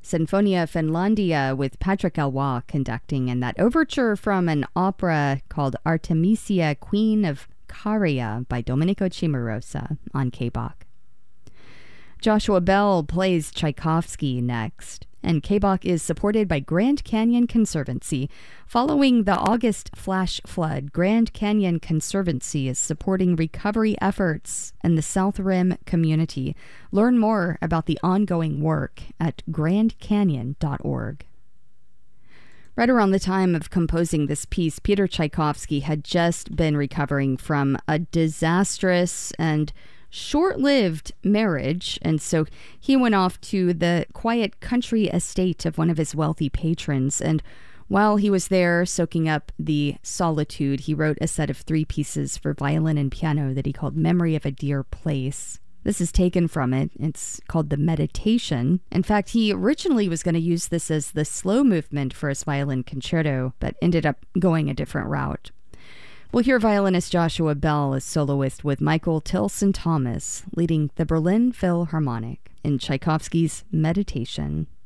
Sinfonia Finlandia with Patrick Laloy conducting, and that overture from an opera called Artemisia, Queen of Caria by Domenico Cimarosa on K-Bach. Joshua Bell plays Tchaikovsky next, and K-Bach is supported by Grand Canyon Conservancy. Following the August flash flood, Grand Canyon Conservancy is supporting recovery efforts in the South Rim community. Learn more about the ongoing work at grandcanyon.org. Right around the time of composing this piece, Peter Tchaikovsky had just been recovering from a disastrous and short-lived marriage, and so he went off to the quiet country estate of one of his wealthy patrons, and while he was there soaking up the solitude, he wrote a set of 3 pieces for violin and piano that he called Memory of a Dear Place. This is taken from it. It's called the Meditation. In fact, he originally was going to use this as the slow movement for his violin concerto, but ended up going a different route. We'll hear violinist Joshua Bell as soloist with Michael Tilson Thomas leading the Berlin Philharmonic in Tchaikovsky's Meditation.